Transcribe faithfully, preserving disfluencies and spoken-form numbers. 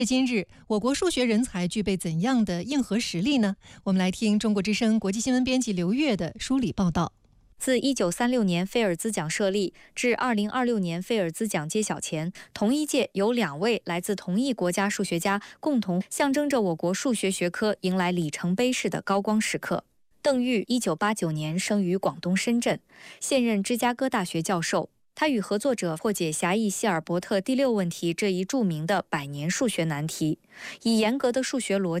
今日，我国数学人才具备怎样的硬核实力呢？我们来听中国之声国际新闻编辑刘越的梳理报道。 自一九三六年菲尔兹奖设立至二零二六年菲尔兹奖揭晓前，同一届有两位来自同一国家数学家共同象征着我国数学学科迎来里程碑式的高光时刻。邓玉一九八九年生于广东深圳，现任芝加哥大学教授。他与合作者破解狭义希尔伯特第六问题这一著名的百年数学难题，以严格的数学逻辑